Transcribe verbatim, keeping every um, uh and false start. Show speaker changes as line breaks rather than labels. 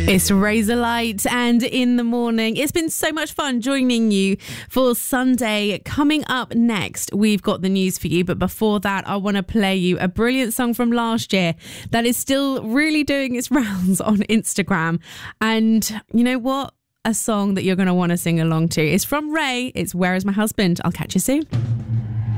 It's Razorlight and In the Morning. It's been so much fun joining you for Sunday. Coming up next, we've got the news for you. But before that, I want to play you a brilliant song from last year that is still really doing its rounds on Instagram. And you know what? A song that you're going to want to sing along to is from Ray. It's Where Is My Husband? I'll catch you soon.